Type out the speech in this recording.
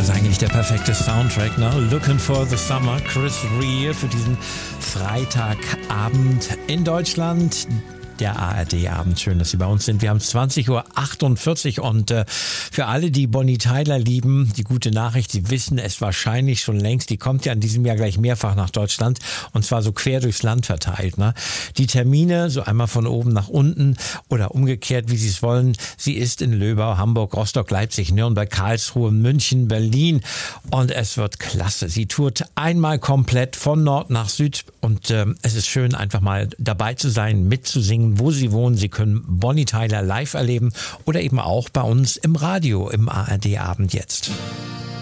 ist eigentlich der perfekte Soundtrack, ne? Looking for the Summer, Chris Rea für diesen Freitagabend in Deutschland. Der ARD-Abend. Schön, dass Sie bei uns sind. Wir haben 20.48 Uhr und für alle, die Bonnie Tyler lieben, die gute Nachricht, Sie wissen es wahrscheinlich schon längst, die kommt ja in diesem Jahr gleich mehrfach nach Deutschland und zwar so quer durchs Land verteilt. Ne? Die Termine, so einmal von oben nach unten oder umgekehrt, wie Sie es wollen. Sie ist in Löbau, Hamburg, Rostock, Leipzig, Nürnberg, Karlsruhe, München, Berlin und es wird klasse. Sie tourt einmal komplett von Nord nach Süd und es ist schön, einfach mal dabei zu sein, mitzusingen, wo Sie wohnen. Sie können Bonnie Tyler live erleben oder eben auch bei uns im Radio im ARD-Abend jetzt.